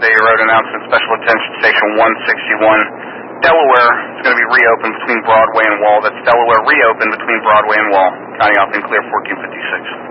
Day Road announcement, special attention, station 161. Delaware is going to be reopened between Broadway and Wall. That's Delaware reopened between Broadway and Wall. County out in clear 1456.